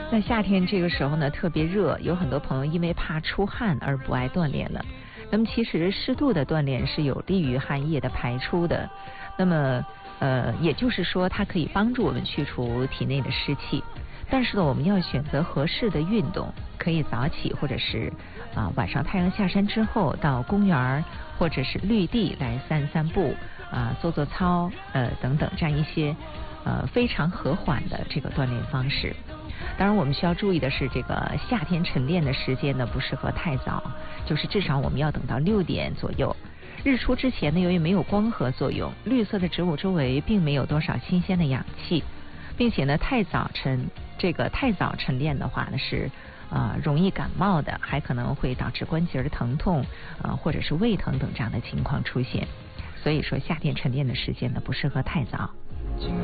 那夏天这个时候呢，特别热，有很多朋友因为怕出汗而不爱锻炼了。那么其实适度的锻炼是有利于汗液的排出的。那么也就是说，它可以帮助我们去除体内的湿气。但是呢，我们要选择合适的运动，可以早起或者是晚上太阳下山之后到公园或者是绿地来散散步做做操等等这样一些非常和缓的这个锻炼方式。当然我们需要注意的是，这个夏天晨练的时间呢不适合太早，就是至少我们要等到6点左右。日出之前呢，由于没有光合作用，绿色的植物周围并没有多少新鲜的氧气，并且呢太早晨练的话呢是容易感冒的，还可能会导致关节的疼痛或者是胃疼等这样的情况出现。所以说夏天晨练的时间呢不适合太早。